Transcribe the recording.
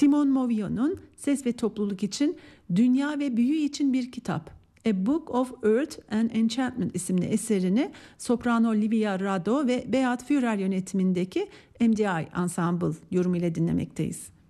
Simone Movio'nun Ses ve Topluluk için Dünya ve Büyü için bir Kitap, A Book of Earth and Enchantment isimli eserini soprano Livia Rado ve Beat Führer yönetimindeki MDI Ensemble yorumuyla dinlemekteyiz.